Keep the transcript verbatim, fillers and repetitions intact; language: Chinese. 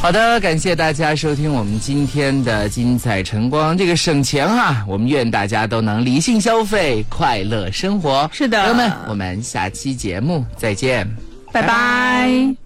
好的，感谢大家收听我们今天的精彩晨光。这个省钱哈，我们愿大家都能理性消费，快乐生活。 是的， 朋友们，我们下期节目再见， 拜拜。